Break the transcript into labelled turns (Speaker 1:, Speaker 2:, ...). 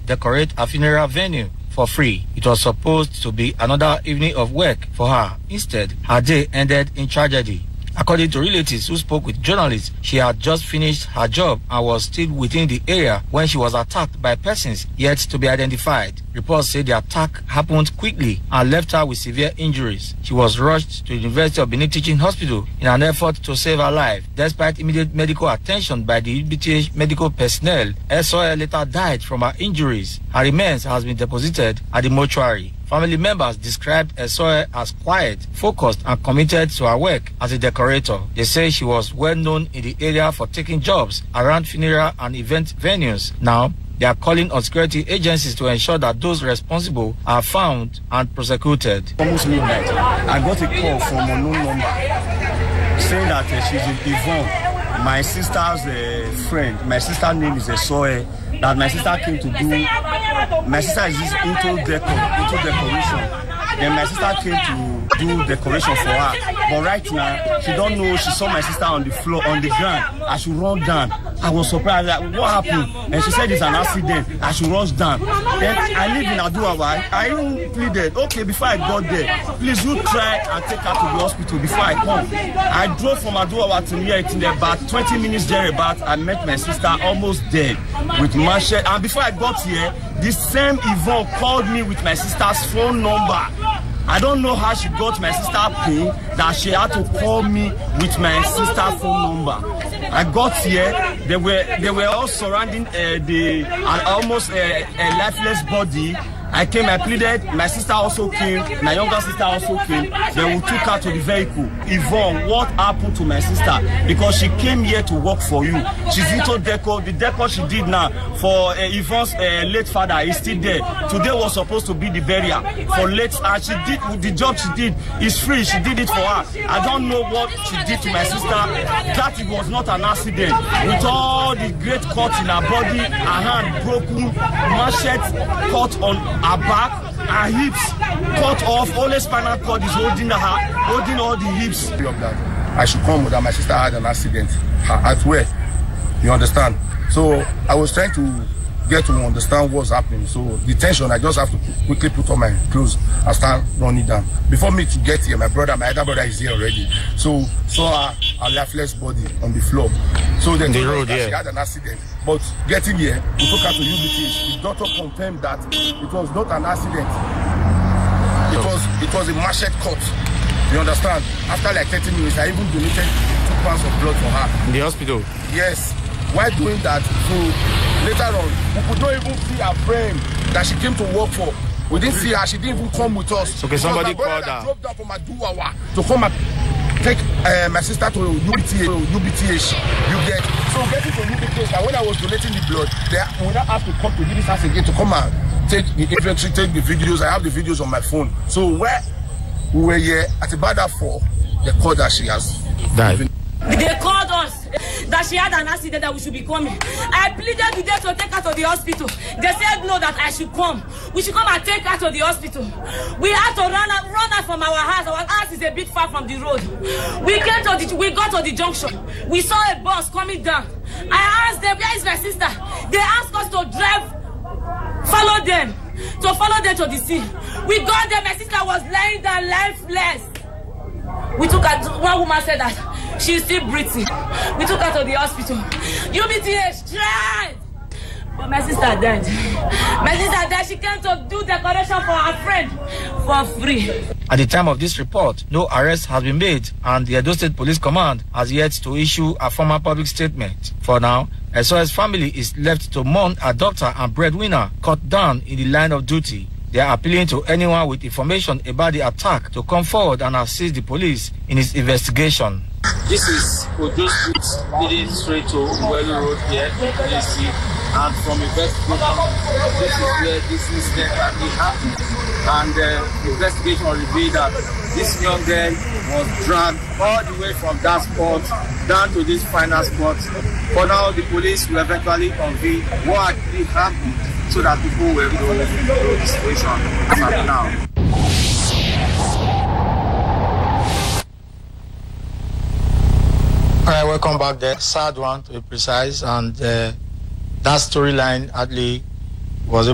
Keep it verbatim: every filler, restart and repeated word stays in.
Speaker 1: decorate a funeral venue for free. It was supposed to be another evening of work for her. Instead, her day ended in tragedy. According to relatives who spoke with journalists, she had just finished her job and was still within the area when she was attacked by persons yet to be identified. Reports say the attack happened quickly and left her with severe injuries. She was rushed to the University of Benin Teaching Hospital in an effort to save her life. Despite immediate medical attention by the U B T H medical personnel, S O L later died from her injuries. Her remains has been deposited at the mortuary. Family members described Esoe as quiet, focused, and committed to her work as a decorator. They say she was well known in the area for taking jobs around funeral and event venues. Now, they are calling on security agencies to ensure that those responsible are found and prosecuted.
Speaker 2: Almost midnight, I got a call from a unknown number saying that uh, she's in Yvonne, my sister's uh, friend. My sister's name is Esoe. That my sister came to do. My sister is into decor, into decoration. Then my sister came to do decoration for her. But right now, she don't know. She saw my sister on the floor, on the ground. I should run down. I was surprised. Like, what happened? And she said it's an accident. I should rush down. Then I live in Aduawa. I even pleaded, okay, before I got there, please you try and take her to the hospital before I come. I drove from Aduawa to here. It's in about twenty minutes there. About I met my sister almost dead with machete. And before I got here, this same Yvonne called me with my sister's phone number. I don't know how she got my sister pin that she had to call me with my sister's phone number. I got here, they were they were all surrounding uh, the uh, almost uh, a lifeless body. I came, I pleaded, my sister also came, my younger sister also came. Then we took her to the vehicle. Yvonne, what happened to my sister? Because she came here to work for you. She's into deco. The deco she did now for uh, Yvonne's uh, late father is still there. Today was supposed to be the burial for late, and she did, the job she did is free. She did it for her. I don't know what she did to my sister. That it was not an accident. With all the great cuts in her body, her hand broken, machete cut on her back, her hips cut off, only spinal cord is holding her, holding all the hips.
Speaker 3: I should come that my sister had an accident at where, you understand? So I was trying to get to understand what's happening. So the tension, I just have to quickly put on my clothes and start running down. Before me to get here, my brother, my elder brother is here already. So saw her, her lifeless body on the floor. So then the road, yeah. She had an accident. But getting here, we took her to U B T H. The doctor confirmed that it was not an accident. It was it was a machete cut. You understand? After like thirty minutes, I even donated two pounds of blood for her.
Speaker 1: In the hospital?
Speaker 3: Yes. While doing that, so later on, we could not even see her friend that she came to work for. We didn't see her. She didn't even come with us.
Speaker 1: Okay, somebody called her.
Speaker 3: Drove down from Aduawa to come and take uh, my sister to U B T H. U B T H. You get so getting to U B T H. And when I was donating the blood, they we now have to come to this house again to come and take the inventory, take the videos. I have the videos on my phone. So where we were here at about that four, they called that she has died.
Speaker 4: They called us that she had an accident, that we should be coming. I pleaded with them to take her to the hospital. They said no, that I should come. We should come and take her to the hospital. We had to run her, run her from our house. Our house is a bit far from the road. We came to the, we got to the junction. We saw a bus coming down. I asked them, where is my sister? They asked us to drive, follow them, to follow them to the scene. We got there, my sister was lying down lifeless. We took her, one woman said that she's still breathing. We took her to the hospital. U B T H tried. But my sister died. My sister died. She came to do decoration for her friend for free.
Speaker 1: At the time of this report, no arrest has been made, and the Edo State Police Command has yet to issue a formal public statement. For now, Esoe's family is left to mourn a doctor and breadwinner cut down in the line of duty. They are appealing to anyone with information about the attack to come forward and assist the police in its investigation.
Speaker 5: This is Ojo Street leading straight to Uwelu Road here, you see, and from investigation, this is where this incident actually happened. And uh, the investigation revealed that this young girl was dragged all the way from that spot down to this final spot. For now, the police will eventually convey what actually happened, so that people will know the situation as of now.
Speaker 1: All right, welcome back there. Sad one, to be precise, and uh, that storyline, Adley was able